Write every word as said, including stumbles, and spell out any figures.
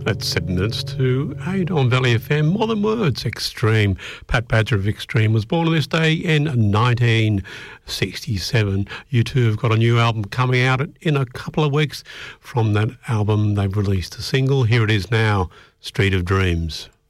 That's seven minutes to eight on Valley F M. More Than Words, Extreme. Pat Badger of Extreme was born on this day in nineteen sixty-seven. U two have got a new album coming out in a couple of weeks. From that album, they've released a single. Here it is now, Street of Dreams.